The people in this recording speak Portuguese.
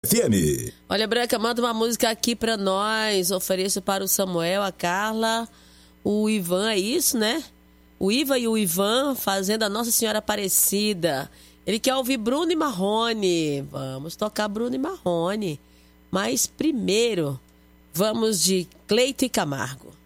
FM. Olha, Branca, manda uma música aqui pra nós. Ofereço para o Samuel, a Carla, o Ivan, é isso, né? O Iva e o Ivan fazendo a Nossa Senhora Aparecida. Ele quer ouvir Bruno e Marrone. Vamos tocar Bruno e Marrone. Mas primeiro, vamos de Cleito e Camargo.